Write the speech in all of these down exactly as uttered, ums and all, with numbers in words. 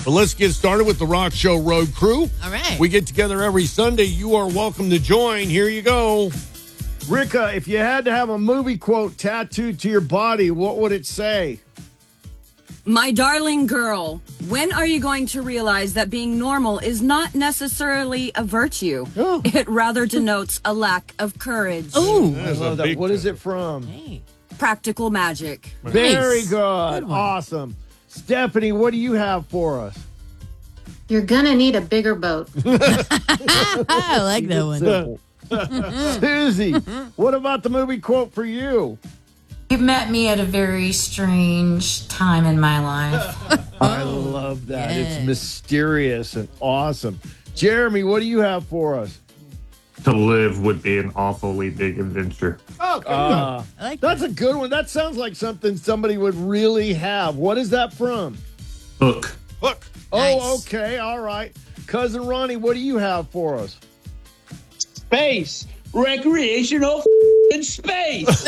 But let's get started with the Rock Show Road Crew. All right. We get together every Sunday. You are welcome to join. Here you go. Ricka, if you had to have a movie quote tattooed to your body, what would it say? My darling girl, when are you going to realize that being normal is not necessarily a virtue? Oh. It rather denotes a lack of courage. Ooh. I love that. What is it from? Hey. Practical magic. Very Nice. good. Good one. Awesome. Stephanie, what do you have for us? You're gonna need a bigger boat. I like that one. Simple. Susie, what about the movie quote for you? You've met me at a very strange time in my life. I love that. Yes. It's mysterious and awesome. Jeremy, what do you have for us? To live would be an awfully big adventure. Oh, uh, I like that's a good one. That sounds like something somebody would really have. What is that from? Hook. Look. Oh, Nice. okay. All right. Cousin Ronnie, what do you have for us? Space. Recreational in space.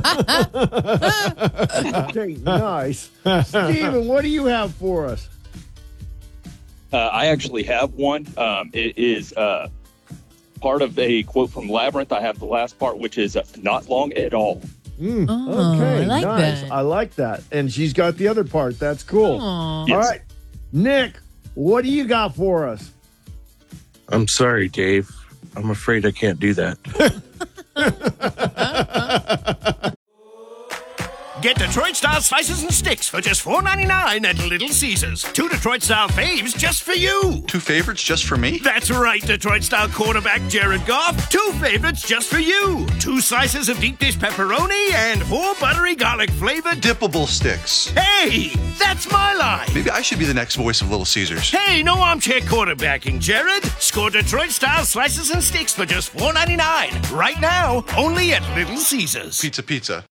Okay, nice. Steven, what do you have for us? Uh, I actually have one. Um, it is uh, part of a quote from Labyrinth. I have the last part, which is uh, not long at all. Mm, Oh, okay, I like nice. that. I like that. And she's got the other part. That's cool. Aw. Yes. All right. Nick, what do you got for us? I'm sorry, Dave. I'm afraid I can't do that. Get Detroit-style slices and sticks for just four ninety-nine at Little Caesars. Two Detroit-style faves just for you. Two favorites just for me? That's right, Detroit-style quarterback Jared Goff. Two favorites just for you. Two slices of deep dish pepperoni and four buttery garlic flavored. Dippable sticks. Hey, that's my line. Maybe I should be the next voice of Little Caesars. Hey, no armchair quarterbacking, Jared. Score Detroit-style slices and sticks for just four ninety-nine. Right now, only at Little Caesars. Pizza, pizza.